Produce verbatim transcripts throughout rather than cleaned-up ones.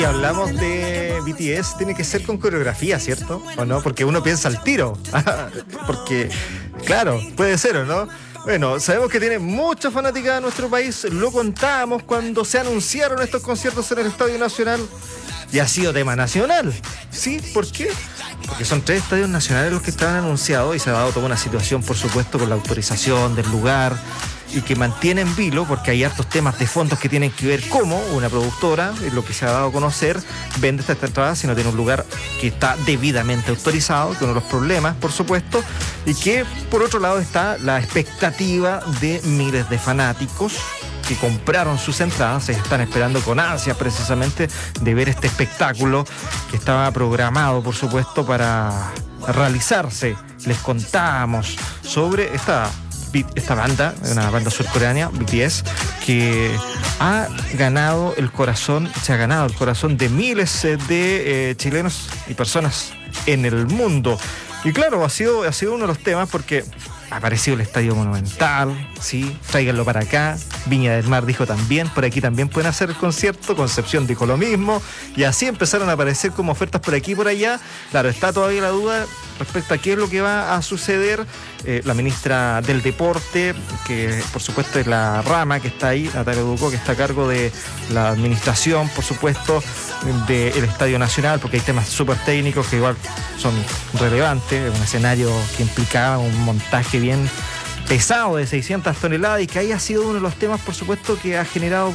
Si hablamos de B T S, tiene que ser con coreografía, ¿cierto? ¿O no? Porque uno piensa al tiro. Porque, claro, puede ser, ¿o no? Bueno, sabemos que tiene mucha fanática en nuestro país. Lo contábamos cuando se anunciaron estos conciertos en el Estadio Nacional. Y ha sido tema nacional. ¿Sí? ¿Por qué? Porque son tres estadios nacionales los que estaban anunciados y se ha dado toda una situación, por supuesto, con la autorización del lugar y que mantiene en vilo, porque hay hartos temas de fondos que tienen que ver cómo una productora, es lo que se ha dado a conocer, vende esta entrada si no tiene un lugar que está debidamente autorizado, que es uno de los problemas, por supuesto, y que por otro lado está la expectativa de miles de fanáticos que compraron sus entradas, se están esperando con ansia precisamente de ver este espectáculo que estaba programado, por supuesto, para realizarse. Les contábamos sobre esta esta banda, una banda surcoreana, B T S, que ha ganado el corazón, se ha ganado el corazón de miles de eh, chilenos y personas en el mundo. Y claro, ha sido, ha sido uno de los temas porque ha aparecido el Estadio Monumental, sí, tráiganlo para acá. Viña del Mar dijo también, por aquí también pueden hacer el concierto. Concepción dijo lo mismo, y así empezaron a aparecer como ofertas por aquí y por allá. Claro, está todavía la duda respecto a qué es lo que va a suceder. Eh, la ministra del Deporte, que por supuesto es la rama que está ahí, Natalia Ducó, que está a cargo de la administración, por supuesto, del Estadio Nacional, porque hay temas súper técnicos que igual son relevantes. Un escenario que implicaba un montaje bien pesado de seiscientas toneladas y que ahí ha sido uno de los temas, por supuesto, que ha generado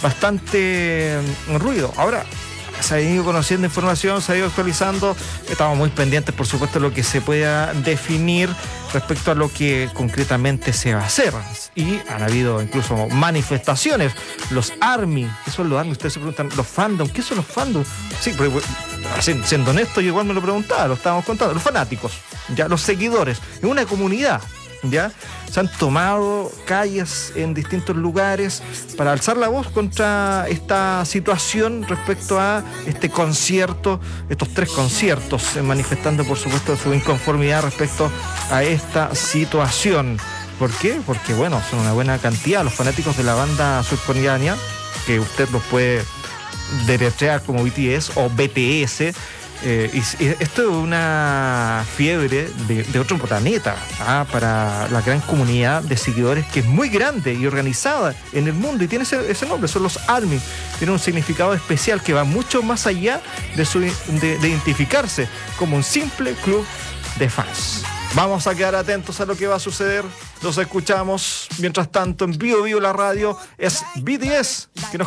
bastante ruido. Ahora se ha ido conociendo información, se ha ido actualizando, estamos muy pendientes, por supuesto, de lo que se pueda definir respecto a lo que concretamente se va a hacer. Y han habido incluso manifestaciones. Los ARMY, ¿qué son los ARMY? Ustedes se preguntan, los fandom, ¿qué son los fandom? Sí, pero siendo honesto, yo igual me lo preguntaba, lo estábamos contando, los fanáticos, ya, los seguidores, en una comunidad. ¿Ya? Se han tomado calles en distintos lugares para alzar la voz contra esta situación respecto a este concierto, estos tres conciertos, manifestando por supuesto su inconformidad respecto a esta situación. ¿Por qué? Porque bueno, son una buena cantidad los fanáticos de la banda surcoreana, que usted los puede deletrear como B T S o B T S. Eh, y, y esto es una fiebre de, de otro planeta, ¿ah? Para la gran comunidad de seguidores, que es muy grande y organizada en el mundo, y tiene ese, ese nombre, son los ARMY. Tiene un significado especial que va mucho más allá de, su, de, de identificarse como un simple club de fans. Vamos a quedar atentos a lo que va a suceder. Los escuchamos. Mientras tanto, en Vivo Vivo la radio es B T S, que nos